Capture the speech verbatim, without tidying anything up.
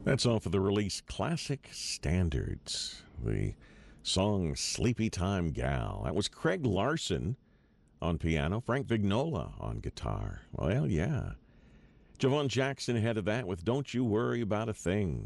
That's off of the release Classic Standards, the song Sleepy Time Gal. That was Craig Larson on piano, Frank Vignola on guitar. Well, yeah. Javon Jackson ahead of that with Don't You Worry About a Thing.